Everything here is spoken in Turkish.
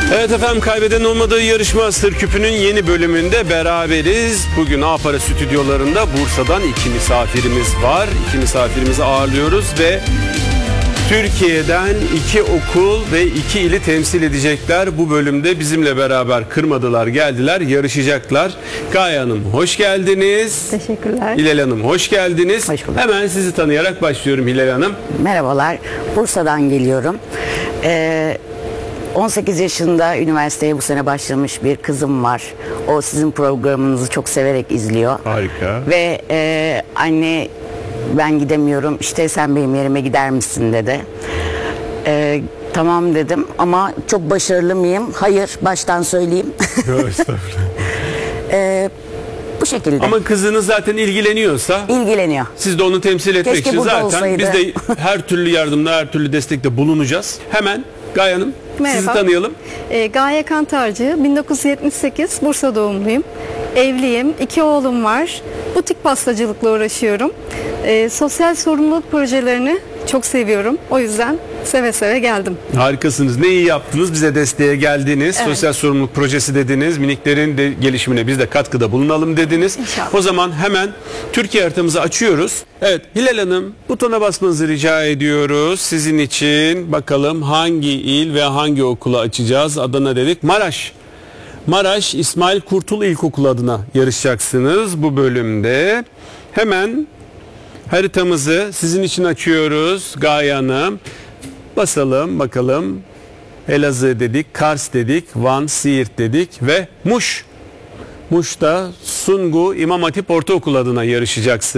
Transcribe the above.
Evet efendim, kaybeden olmadığı yarışma Sır Küpü'nün yeni bölümünde beraberiz. Bugün A-Para stüdyolarında Bursa'dan iki misafirimiz var. İki misafirimizi ağırlıyoruz ve Türkiye'den iki okul ve iki ili temsil edecekler. Bu bölümde bizimle beraber kırmadılar, geldiler, yarışacaklar. Gaye Hanım hoş geldiniz. Teşekkürler. Hilal Hanım hoş geldiniz. Hoş bulduk. Hemen sizi tanıyarak başlıyorum Hilal Hanım. Merhabalar. Bursa'dan geliyorum. 18 yaşında üniversiteye bu sene başlamış bir kızım var. O sizin programınızı çok severek izliyor. Harika. Ve anne ben gidemiyorum, İşte sen benim yerime gider misin dedi. Tamam dedim ama çok başarılı mıyım? Hayır, baştan söyleyeyim. Bu şekilde. Ama kızınız zaten ilgileniyorsa İlgileniyor. siz de onu temsil etmek Keşke için burada zaten olsaydı. biz de her türlü yardımda, her türlü destekte bulunacağız. Hemen Gaye Hanım Merhaba. sizi tanıyalım. Gaye Kantarcı, 1978 Bursa doğumluyum. Evliyim, 2 oğlum var. Butik pastacılıkla uğraşıyorum. Sosyal sorumluluk projelerini çok seviyorum. O yüzden seve seve geldim. Harikasınız. Ne iyi yaptınız. Bize desteğe geldiniz. Evet. Sosyal sorumluluk projesi dediniz. Miniklerin de gelişimine biz de katkıda bulunalım dediniz. İnşallah. O zaman hemen Türkiye haritamızı açıyoruz. Evet Hilal Hanım, butona basmanızı rica ediyoruz. Sizin için bakalım hangi il ve hangi okulu açacağız? Adana dedik. Maraş İsmail Kurtul İlkokulu adına yarışacaksınız bu bölümde. Hemen haritamızı sizin için açıyoruz Gaye Hanım. Basalım bakalım. Elazığ dedik, Kars dedik, Van, Siirt dedik ve Muş. Muş'ta Sungu İmam Hatip Ortaokulu adına yarışacaksınız.